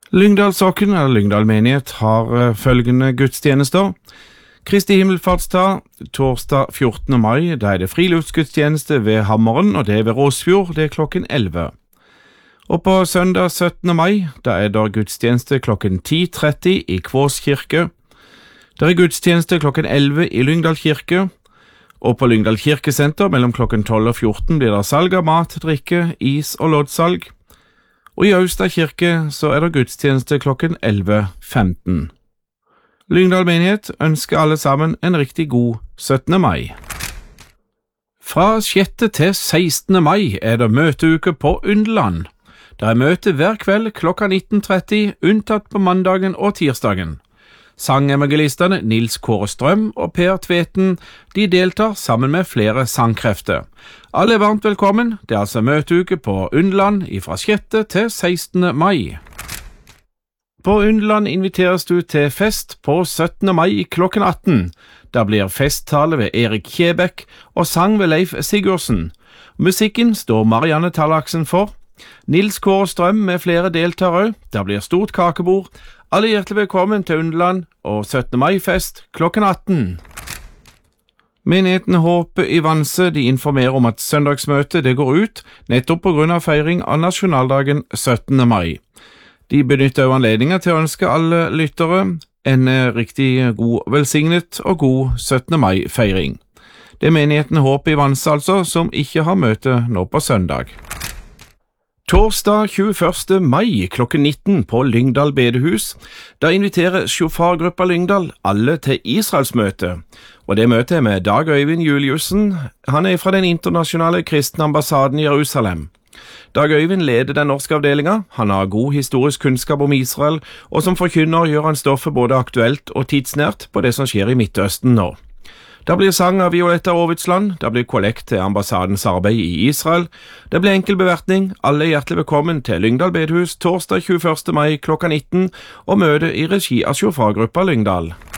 Lyngdalssocken, eller Lyngdal menighet, har følgende gudstjenester. Kristi himmelfartsdag, torsdag 14. mai, da er det friluftsgudstjeneste ved Hammeren, og det er ved Råsfjord, det er klokken 11. Og på søndag 17. mai, da er det gudstjeneste klokken 10:30 i Kvås kirke. Det er gudstjeneste klokken 11 i Lyngdal kirke, og på Lyngdal kirkesenter mellom klokken 12 og 14 blir det salg av mat, drikke, is og loddsalg. Og i Austad kirke så er det gudstjeneste klokken 11:15. Lyngdal menighet ønsker alle sammen en riktig god 17. mai. Fra 6. til 16. mai er det møteuke på Undeland. Det er møte hver kveld klokka 19:30, unntatt på mandagen og tirsdagen. Sangevangelistene Nils Kåre Strøm og Per Tveten, de deltar sammen med flere sangkrefter. Alle er varmt velkommen, det er altså møteuke på Undeland fra 6. til 16. mai. På Undeland inviteres du til fest på 17. mai klokken 18. Der blir festtale ved Erik Kjebekk og sang ved Leif Sigurdsen. Musikken står Marianne Tallaksen for. Nils Kåre Strøm med flere deltar også. Der blir stort kakebord. Alle hjertelig velkommen til Undeland og 17. mai-fest klokken 18. Menigheten Håpet i Vanse de informerer om at søndagsmøtet det går ut nettopp på grunn av feiring av nasjonaldagen 17. mai. De benytter også anledningen til å ønske alle lyttere en riktig god, velsignet og god 17. mai-feiring. Det er menigheten Håpet i Vanse altså, som ikke har møte nå på søndag. Torsdag 21. mai klokken 19 på Lyngdal bedehus. Da inviterer sjofargruppa Lyngdal alle til Israelsmøte. Og det møtet er med Dag Øyvind Juliussen. Han er fra den internasjonale kristne ambassaden i Jerusalem. Dag Øyvind leder den norske avdelingen. Han har god historisk kunnskap om Israel, og som forkynner gjør han stoffet både aktuelt og tidsnært på det som skjer i Midtøsten nå. Det blir sang av Violetta Aavitsland, det blir kollekt til ambassadens arbeid i Israel, det blir enkel bevertning, alle er hjertelig velkommen til Lyngdal bedehus torsdag 21. mai klokka 19, og møte i regi av sjofargruppa Lyngdal.